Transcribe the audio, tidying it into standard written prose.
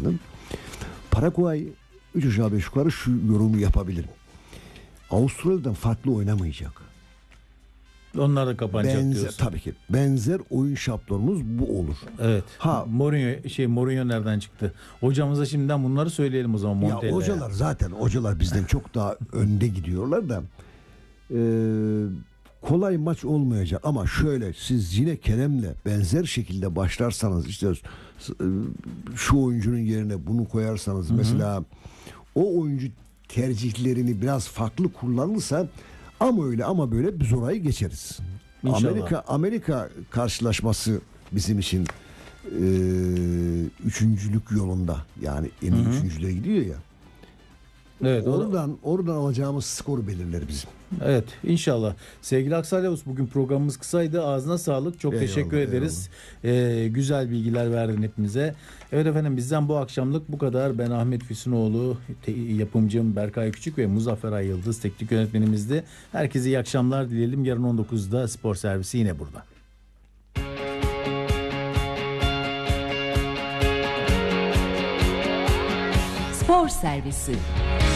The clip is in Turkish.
karşısında. Paraguay 3 aşağı 5 yukarı şu yorumu yapabilirim. Avustralya'dan farklı oynamayacak. Onlar da kapanacak diyorsun. Tabii ki. Benzer oyun şablonumuz bu olur. Evet. Mourinho nereden çıktı? Hocamıza şimdiden bunları söyleyelim o zaman. Ya hocalar bizden çok daha önde gidiyorlar da kolay maç olmayacak ama şöyle siz yine Kerem'le benzer şekilde başlarsanız işte şu oyuncunun yerine bunu koyarsanız mesela o oyuncu tercihlerini biraz farklı kullanırsa ama öyle ama böyle biz orayı geçeriz. Amerika karşılaşması bizim için üçüncülük yolunda yani en iyi üçüncülüğe gidiyor ya. Evet, oradan alacağımız skoru belirler bizim. Evet, inşallah. Sevgili Aksal Yavuz, bugün programımız kısaydı. Ağzına sağlık. Çok teşekkür ederiz. Güzel bilgiler verdin hepimize. Evet efendim, bizden bu akşamlık bu kadar. Ben Ahmet Füsunoğlu, yapımcım Berkay Küçük ve Muzaffer Ay Yıldız teknik yönetmenimizdi. Herkese iyi akşamlar dileyelim. Yarın 19'da Spor Servisi yine burada. Spor Servisi.